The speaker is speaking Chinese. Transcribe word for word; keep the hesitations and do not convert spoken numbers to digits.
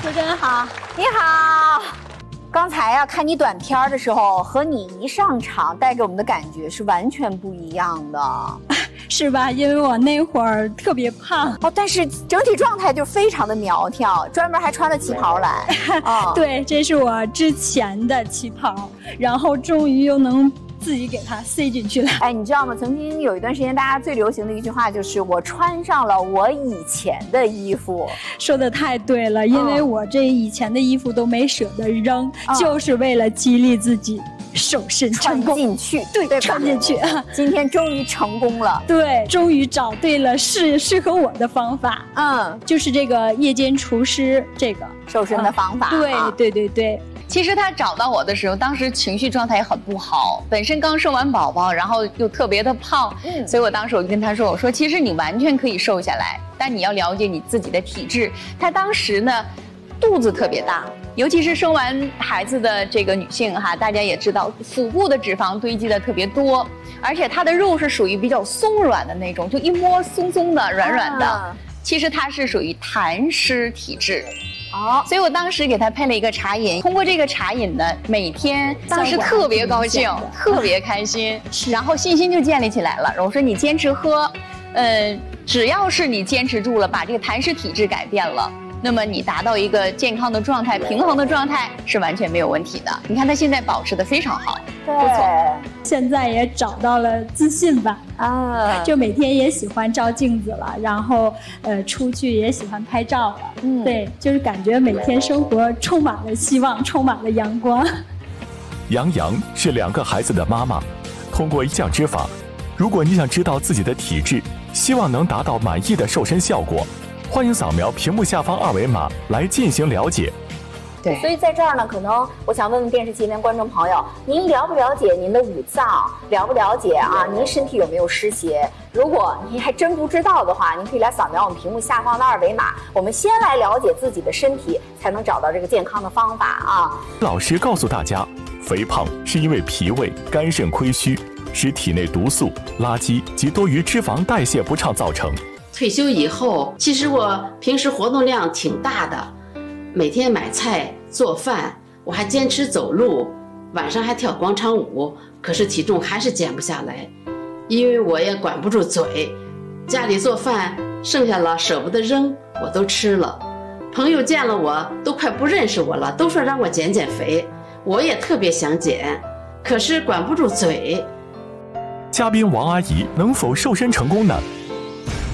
持人好。 你好。刚才啊，看你短片的时候，和你一上场带给我们的感觉是完全不一样的， 是吧？因为我那会儿特别胖哦，但是整体状态就非常的苗条，专门还穿了旗袍来。 哦、对，这是我之前的旗袍，然后终于又能自己给它塞进去了。 哎，你知道吗？曾经有一段时间，大家最流行的一句话就是“我穿上了我以前的衣服”。 说的太对了，因为我这以前的衣服都没舍得扔， 嗯、 就是为了激励自己瘦身成功。 穿进去， 对， 对穿进去。 今天终于成功了。 对，终于找对了适适合我的方法。 嗯， 就是这个夜间除湿这个瘦身的方法。 嗯、对、啊、对对对。 其实他找到我的时候，当时情绪状态也很不好，本身刚生完宝宝，然后又特别的胖，嗯，所以我当时我就跟他说，我说其实你完全可以瘦下来，但你要了解你自己的体质。他当时呢，肚子特别大，尤其是生完孩子的这个女性哈，大家也知道，腹部的脂肪堆积的特别多，而且她的肉是属于比较松软的那种，就一摸松松的、软软的。啊、其实她是属于痰湿体质。哦，所以我当时给他配了一个茶饮，通过这个茶饮呢，每天当时特别高兴，特别开心，然后信心就建立起来了。我说你坚持喝，呃，只要是你坚持住了，把这个痰湿体质改变了，那么你达到一个健康的状态、平衡的状态是完全没有问题的。你看他现在保持得非常好， 对， 不错。 现在也找到了自信吧，啊，就每天也喜欢照镜子了，然后呃出去也喜欢拍照了，嗯，对，就是感觉每天生活充满了希望，充满了阳光。 杨洋是两个孩子的妈妈，通过一酱之法，如果你想知道自己的体质，希望能达到满意的瘦身效果，欢迎扫描屏幕下方二维码来进行了解。 对，所以在这儿呢，可能我想问问电视机前观众朋友，您了不了解您的五脏？了不了解啊？您身体有没有湿邪？如果您还真不知道的话，您可以来扫描我们屏幕下方的二维码。我们先来了解自己的身体，才能找到这个健康的方法啊。 老师告诉大家，肥胖是因为脾胃、肝肾亏虚，使体内毒素、垃圾及多余脂肪代谢不畅造成。 退休以后，其实我平时活动量挺大的。每天买菜做饭，我还坚持走路，晚上还跳广场舞，可是体重还是减不下来，因为我也管不住嘴，家里做饭剩下了舍不得扔，我都吃了。朋友见了我都快不认识我了，都说让我减减肥，我也特别想减，可是管不住嘴。 嘉宾王阿姨能否瘦身成功呢？